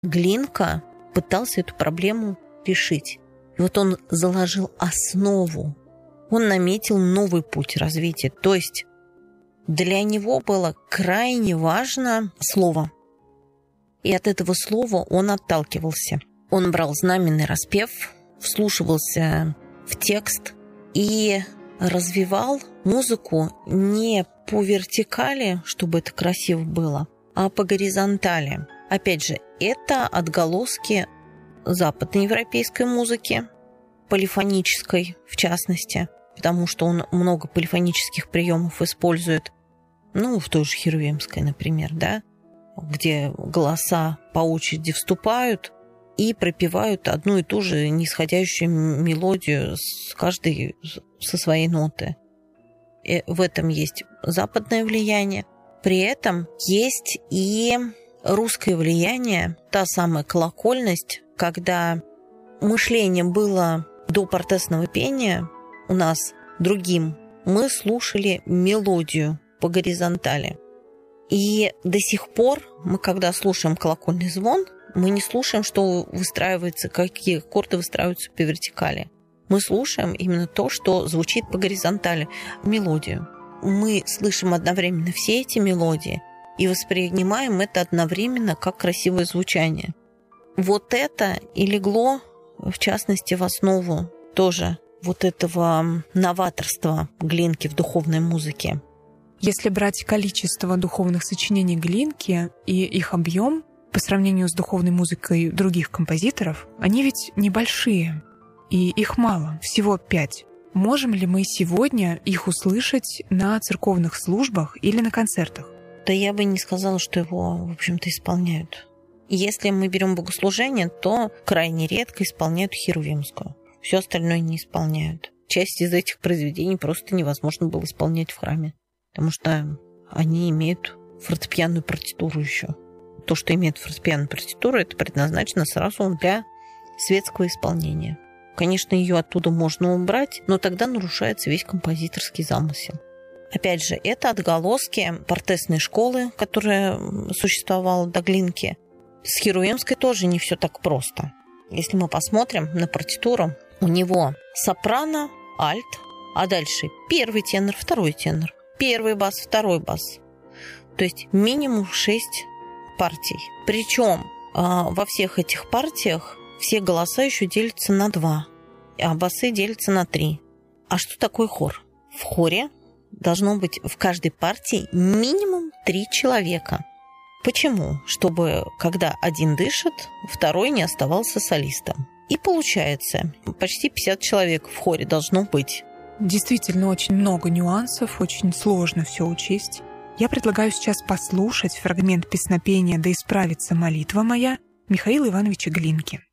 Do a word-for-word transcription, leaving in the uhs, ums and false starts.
Глинка пытался эту проблему решить. И вот он заложил основу. Он наметил новый путь развития. То есть для него было крайне важно слово. И от этого слова он отталкивался. Он брал знаменный распев, вслушивался в текст и развивал музыку не по вертикали, чтобы это красиво было, а по горизонтали. Опять же, это отголоски западноевропейской музыки, полифонической в частности, потому что он много полифонических приемов использует, ну, в той же херувимской, например, да, где голоса по очереди вступают и пропевают одну и ту же нисходящую мелодию с каждой со своей ноты. И в этом есть западное влияние. При этом есть и русское влияние, та самая колокольность, когда мышление было до портесного пения у нас другим. Мы слушали мелодию по горизонтали. И до сих пор мы, когда слушаем колокольный звон, мы не слушаем, что выстраивается, какие аккорды выстраиваются по вертикали. Мы слушаем именно то, что звучит по горизонтали, мелодию. Мы слышим одновременно все эти мелодии и воспринимаем это одновременно как красивое звучание. Вот это и легло, в частности, в основу тоже вот этого новаторства Глинки в духовной музыке. Если брать количество духовных сочинений Глинки и их объем по сравнению с духовной музыкой других композиторов, они ведь небольшие, и их мало, всего пять. Можем ли мы сегодня их услышать на церковных службах или на концертах? Да я бы не сказала, что его, в общем-то, исполняют. Если мы берем богослужение, то крайне редко исполняют херувимскую. Все остальное не исполняют. Часть из этих произведений просто невозможно было исполнять в храме, потому что они имеют фортепианную партитуру еще. То, что имеет фортепианную партитуру, это предназначено сразу для светского исполнения. Конечно, ее оттуда можно убрать, но тогда нарушается весь композиторский замысел. Опять же, это отголоски портесной школы, которая существовала до Глинки. С херувимской тоже не все так просто. Если мы посмотрим на партитуру, у него сопрано, альт, а дальше первый тенор, второй тенор, первый бас, второй бас. То есть минимум шесть партий. Причем во всех этих партиях все голоса еще делятся на два, а басы делятся на три. А что такое хор? В хоре должно быть в каждой партии минимум три человека. Почему? Чтобы, когда один дышит, второй не оставался солистом. И получается, почти пятьдесят человек в хоре должно быть. Действительно, очень много нюансов, очень сложно все учесть. Я предлагаю сейчас послушать фрагмент песнопения «Да исправится молитва моя» Михаила Ивановича Глинки.